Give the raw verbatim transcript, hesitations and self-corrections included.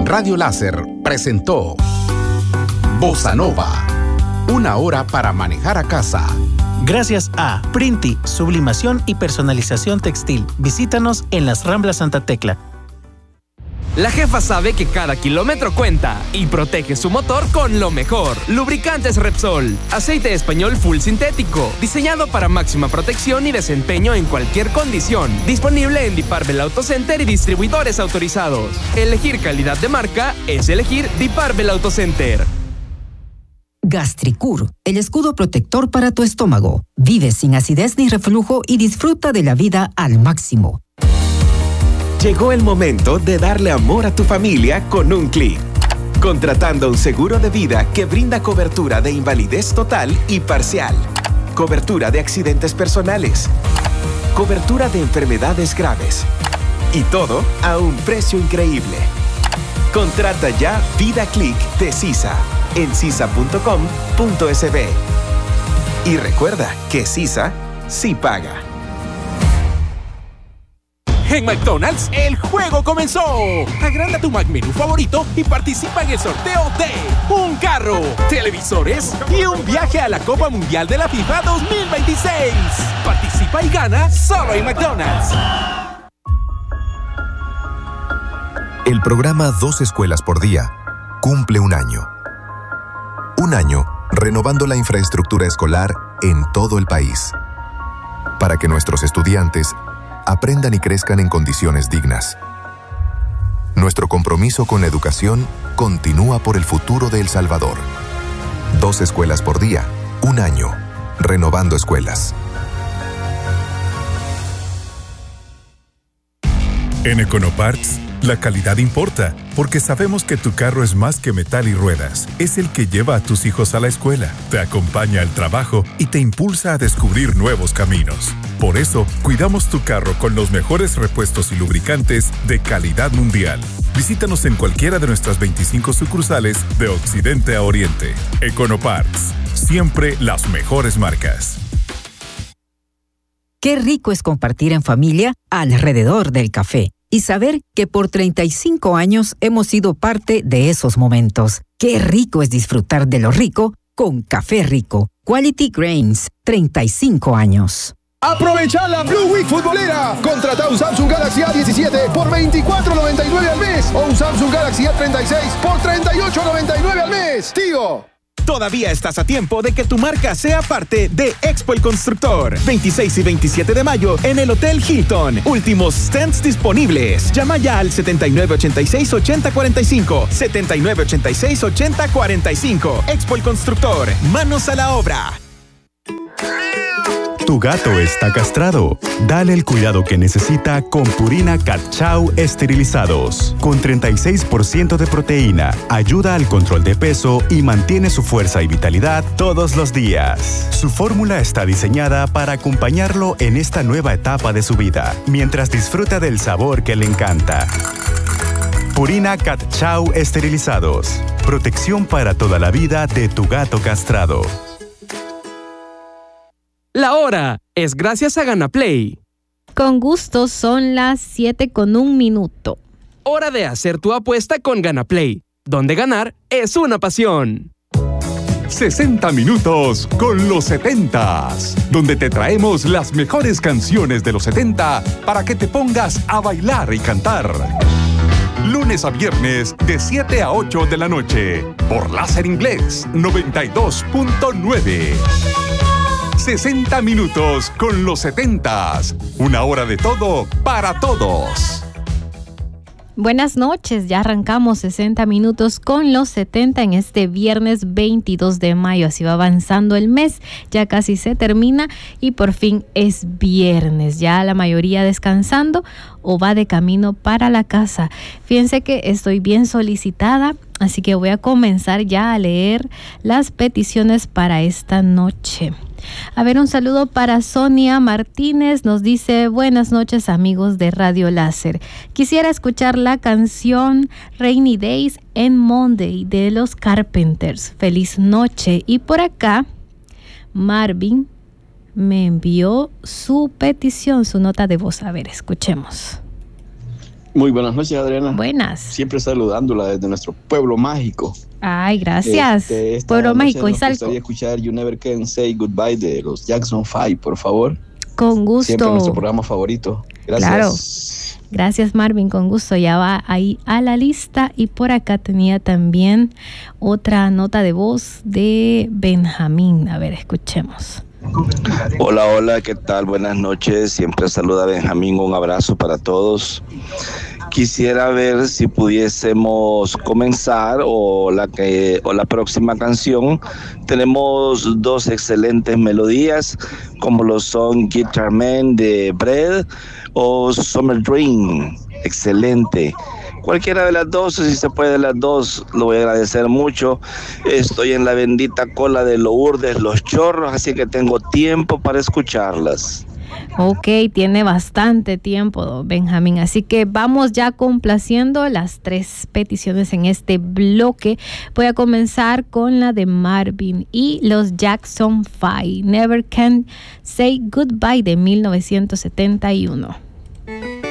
Radio Láser presentó Bossa Nova, una hora para manejar a casa. Gracias a Printi, sublimación y personalización textil. Visítanos en las Ramblas Santa Tecla. La jefa sabe que cada kilómetro cuenta y protege su motor con lo mejor. Lubricantes Repsol, aceite español full sintético, diseñado para máxima protección y desempeño en cualquier condición. Disponible en Diparbel Auto Center y distribuidores autorizados. Elegir calidad de marca es elegir Diparbel Auto Center. Gastricur, el escudo protector para tu estómago. Vive sin acidez ni reflujo y disfruta de la vida al máximo. Llegó el momento de darle amor a tu familia con un clic. Contratando un seguro de vida que brinda cobertura de invalidez total y parcial, cobertura de accidentes personales, cobertura de enfermedades graves y todo a un precio increíble. Contrata ya Vida Click de Sisa en sisa punto com punto es be. Y recuerda que Sisa sí paga. En McDonald's, el juego comenzó. Agranda tu McMenú favorito y participa en el sorteo de un carro, televisores y un viaje a la Copa Mundial de la FIFA dos mil veintiséis. Participa y gana solo en McDonald's. El programa Dos Escuelas por Día cumple un año. Un año renovando la infraestructura escolar en todo el país, para que nuestros estudiantes aprendan y crezcan en condiciones dignas. Nuestro compromiso con la educación continúa por el futuro de El Salvador. Dos escuelas por día, un año, renovando escuelas. En Econoparts, la calidad importa, porque sabemos que tu carro es más que metal y ruedas. Es el que lleva a tus hijos a la escuela, te acompaña al trabajo y te impulsa a descubrir nuevos caminos. Por eso, cuidamos tu carro con los mejores repuestos y lubricantes de calidad mundial. Visítanos en cualquiera de nuestras veinticinco sucursales de Occidente a Oriente. Econoparts, siempre las mejores marcas. Qué rico es compartir en familia alrededor del café y saber que por treinta y cinco años hemos sido parte de esos momentos. Qué rico es disfrutar de lo rico con Café Rico. Quality Grains, treinta y cinco años. Aprovecha la Blue Week futbolera. Contrata un Samsung Galaxy A diecisiete por veinticuatro noventa y nueve al mes o un Samsung Galaxy A treinta y seis por treinta y ocho noventa y nueve al mes. Tío. Todavía estás a tiempo de que tu marca sea parte de Expo El Constructor. veintiséis y veintisiete de mayo en el Hotel Hilton. Últimos stands disponibles. Llama ya al setenta y nueve ochenta y seis ochenta cuarenta y cinco. setenta y nueve ochenta y seis ochenta cuarenta y cinco. Expo El Constructor. Manos a la obra. Tu gato está castrado. Dale el cuidado que necesita con Purina Cat Chow esterilizados. Con treinta y seis por ciento de proteína, ayuda al control de peso y mantiene su fuerza y vitalidad todos los días. Su fórmula está diseñada para acompañarlo en esta nueva etapa de su vida, mientras disfruta del sabor que le encanta. Purina Cat Chow esterilizados. Protección para toda la vida de tu gato castrado. La hora es gracias a GanaPlay. Con gusto son las siete con un minuto. Hora de hacer tu apuesta con GanaPlay, donde ganar es una pasión. sesenta minutos con los setentas, donde te traemos las mejores canciones de los setenta para que te pongas a bailar y cantar. Lunes a viernes de siete a ocho de la noche por Láser Inglés noventa y dos punto nueve. sesenta minutos con los setentas. Una hora de todo para todos. Buenas noches, ya arrancamos sesenta minutos con los setenta en este viernes veintidós de mayo. Así va avanzando el mes, ya casi se termina y por fin es viernes. Ya la mayoría descansando o va de camino para la casa. Fíjense que estoy bien solicitada, así que voy a comenzar ya a leer las peticiones para esta noche. A ver, un saludo para Sonia Martínez, nos dice: buenas noches amigos de Radio Láser. Quisiera escuchar la canción Rainy Days and Monday de los Carpenters. Feliz noche. Y por acá, Marvin me envió su petición, su nota de voz. A ver, escuchemos. Muy buenas noches, Adriana. Buenas. Siempre saludándola desde nuestro pueblo mágico. Ay, gracias. Este, pueblo mágico y Salco. Me gustaría escuchar You Never Can Say Goodbye de los Jackson Five, por favor. Con gusto. Siempre nuestro programa favorito. Gracias. Claro. Gracias, Marvin, con gusto. Ya va ahí a la lista. Y por acá tenía también otra nota de voz de Benjamín. A ver, escuchemos. Hola, hola, ¿qué tal? Buenas noches. Siempre saluda Benjamín. Un abrazo para todos. Quisiera ver si pudiésemos comenzar o la que o la próxima canción. Tenemos dos excelentes melodías, como lo son Guitar Man de Bread o Summer Dream. Excelente. Cualquiera de las dos, si se puede de las dos, lo voy a agradecer mucho. Estoy en la bendita cola de Lourdes, Los Chorros, así que tengo tiempo para escucharlas. Ok, tiene bastante tiempo, Benjamín. Así que vamos ya complaciendo las tres peticiones en este bloque. Voy a comenzar con la de Marvin y los Jackson Five, Never Can Say Goodbye de mil novecientos setenta y uno.